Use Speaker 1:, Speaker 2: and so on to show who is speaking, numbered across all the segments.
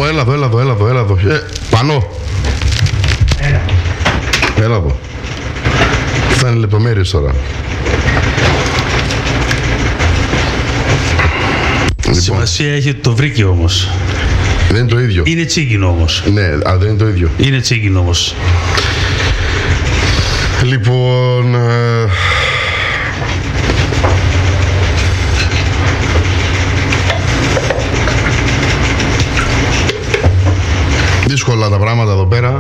Speaker 1: έλα εδώ. Πανώ. Έλα εδώ. Θα είναι λεπτομέρειες τώρα.
Speaker 2: Σημασία έχει ότι το βρήκε όμως.
Speaker 1: Δεν είναι το ίδιο.
Speaker 2: Είναι τσίγκινο όμως.
Speaker 1: Ναι, αλλά δεν είναι το ίδιο.
Speaker 2: Είναι τσίγκινο όμως.
Speaker 1: Λοιπόν... δύσκολα τα πράγματα εδώ πέρα.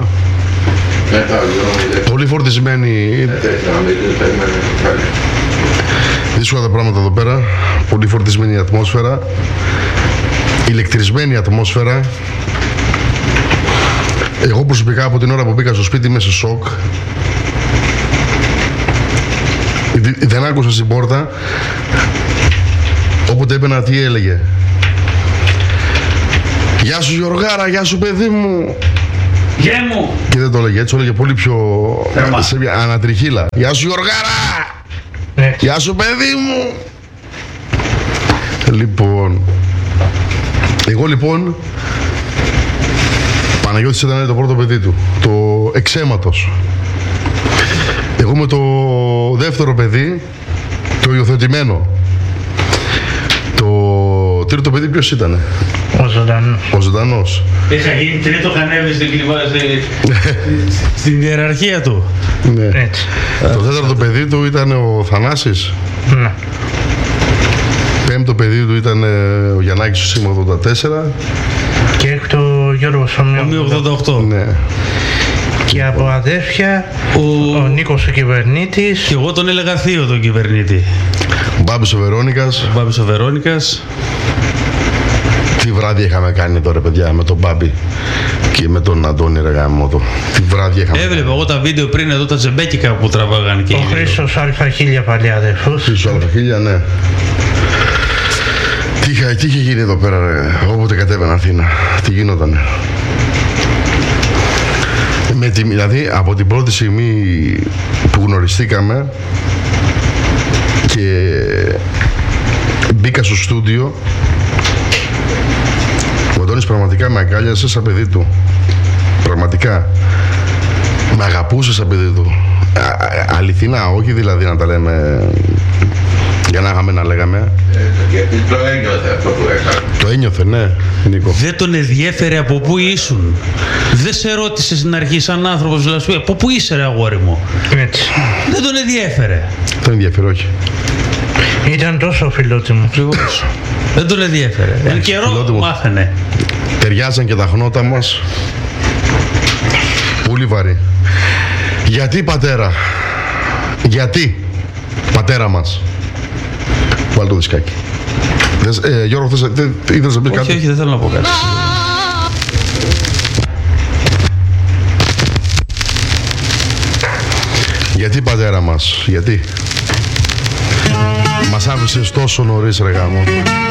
Speaker 1: Πολύ φορτισμένη. Δύσκολα τα πράγματα εδώ πέρα. Πολύ φορτισμένη η ατμόσφαιρα. Ηλεκτρισμένη ατμόσφαιρα. Εγώ προσωπικά από την ώρα που μπήκα στο σπίτι είμαι σε σοκ. Δεν άκουσα στην πόρτα. Όποτε έμπαινα τι έλεγε. Γεια σου Γιωργάρα, γεια σου παιδί μου.
Speaker 2: Γεια μου.
Speaker 1: Και δεν το έλεγε έτσι, το έλεγε πολύ πιο σε μια ανατριχύλα. Γεια σου Γιωργάρα. Γεια σου παιδί μου. Λοιπόν, εγώ λοιπόν, Παναγιώτης ήταν το πρώτο παιδί του, το εξαίματος. Εγώ με το δεύτερο παιδί, το υιοθετημένο. Το τρίτο παιδί ποιος ήτανε? Ο ζωντανός.
Speaker 2: Είχα γίνει τρίτο κανέβη στην ιεραρχία του.
Speaker 1: Ναι. Το τέταρτο παιδί του ήταν ο Θανάσης.
Speaker 3: Ναι.
Speaker 1: Πέμπτο παιδί του ήταν ο Γιαννάκης ο Σήμα 84.
Speaker 3: Και έκτο ο Γιώργος Ομοίου
Speaker 2: 88.
Speaker 1: Ναι.
Speaker 3: Και από αδέρφια ο Νίκος ο Κυβερνήτης.
Speaker 2: Και εγώ τον έλεγα θείο τον Κυβερνήτη.
Speaker 1: Ο Μπάμπης ο Βερόνικας.
Speaker 2: Ο Μπάμπης ο Βερόνικας.
Speaker 1: Τι βράδυ είχαμε κάνει τώρα παιδιά με τον Μπάμπη και με τον Αντώνη ρε γάμο. Τι βράδυ είχαμε.
Speaker 2: Έβλεπα εγώ τα βίντεο πριν εδώ τα τζεμπέκικα που τραβάγαν και
Speaker 3: ο Χρήστος Α1000 παλιά αδερφούς.
Speaker 1: Χρήστος Α1000, ναι. Τι είχε γίνει εδώ πέρα ρε, όποτε κατέβαινα Αθήνα. Τι γινότανε. Δηλαδή από την πρώτη στιγμή που γνωριστήκαμε και μπήκα στο στούντιο, ο Αντώνης πραγματικά με αγκάλιασε σαν παιδί του. Πραγματικά. Με αγαπούσε σαν παιδί του. Αληθινά, όχι δηλαδή να τα λέμε για να είχαμε να λέγαμε.
Speaker 4: Το ένιωθε αυτό που έκανε.
Speaker 1: Το ένιωθε, ναι, Νίκο.
Speaker 2: Δεν τον ενδιέφερε από πού ήσουν. Δεν σε ρώτησε στην αρχή σαν άνθρωπος, δηλαδή, από πού είσαι ρε αγόρι μου.
Speaker 3: Έτσι.
Speaker 2: Δεν τον ενδιέφερε.
Speaker 1: Δεν ενδιαφέρει, όχι.
Speaker 3: Ήταν τόσο φιλότιμο.
Speaker 2: Δεν τον ενδιέφερε. Εν καιρό μάθαινε.
Speaker 1: Ταιριάζαν και τα χνότα μας. Πολύ βαρύ. Γιατί πατέρα? Γιατί πατέρα μας? Βάλε το δισκάκι. Γιώργο, ήθελες να πεις κάτι?
Speaker 2: Όχι, δεν θέλω να πω κάτι.
Speaker 1: Γιατί πατέρα μας? Γιατί? Μας άφησες τόσο νωρίς ρε γάμο.